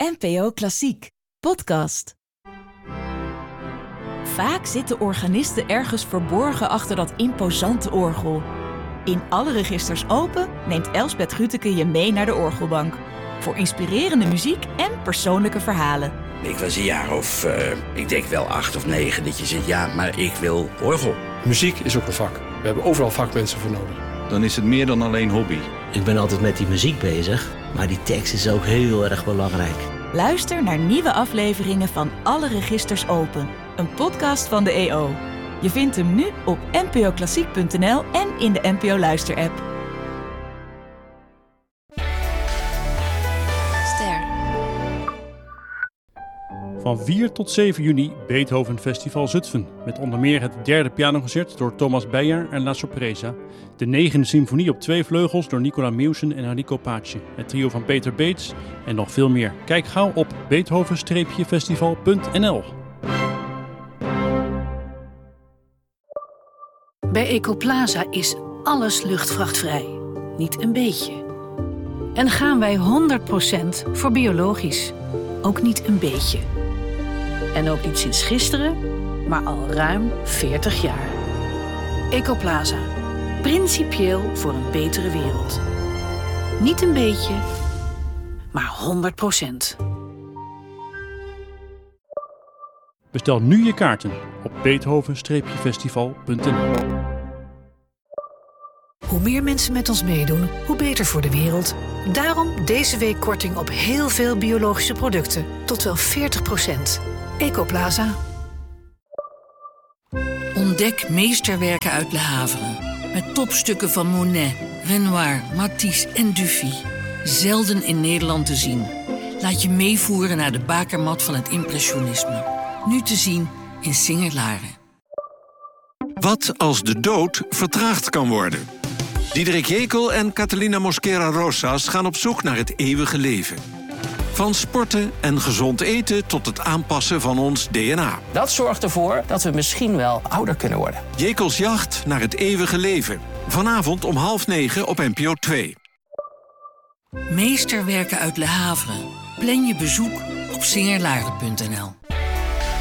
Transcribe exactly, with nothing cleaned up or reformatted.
N P O Klassiek, podcast. Vaak zitten organisten ergens verborgen achter dat imposante orgel. In Alle Registers Open neemt Elsbeth Grütke je mee naar de orgelbank. Voor inspirerende muziek en persoonlijke verhalen. Ik was een jaar of, uh, ik denk wel acht of negen, dat je zegt, ja, maar ik wil orgel. Muziek is ook een vak. We hebben overal vakmensen voor nodig. Dan is het meer dan alleen hobby. Ik ben altijd met die muziek bezig, maar die tekst is ook heel erg belangrijk. Luister naar nieuwe afleveringen van Alle Registers Open. Een podcast van de E O. Je vindt hem nu op n p o klassiek punt n l en in de N P O Luister-app. Ster. Van vier tot zeven juni Beethoven Festival Zutphen. Met onder meer het derde pianoconcert door Thomas Beyer en La Sorpresa. De negende symfonie op twee vleugels door Nicola Meusen en Enrico Pace. Het trio van Peter Beets en nog veel meer. Kijk gauw op beethoven festival punt n l. Bij Ecoplaza is alles luchtvrachtvrij. Niet een beetje. En gaan wij honderd procent voor biologisch. Ook niet een beetje. En ook niet sinds gisteren, maar al ruim veertig jaar. Ecoplaza. Principieel voor een betere wereld. Niet een beetje, maar honderd procent. Bestel nu je kaarten op beethoven festival punt n l. Hoe meer mensen met ons meedoen, hoe beter voor de wereld. Daarom deze week korting op heel veel biologische producten. Tot wel veertig procent. Ecoplaza. Ontdek meesterwerken uit Le Havre. Met topstukken van Monet, Renoir, Matisse en Dufy. Zelden in Nederland te zien. Laat je meevoeren naar de bakermat van het impressionisme. Nu te zien in Singer-Laren. Wat als de dood vertraagd kan worden? Diederik Jekyll en Catalina Mosquera Rosas gaan op zoek naar het eeuwige leven. Van sporten en gezond eten tot het aanpassen van ons D N A. Dat zorgt ervoor dat we misschien wel ouder kunnen worden. Jekylls jacht naar het eeuwige leven. Vanavond om half negen op N P O twee. Meesterwerken uit Le Havre. Plan je bezoek op singer laren punt n l.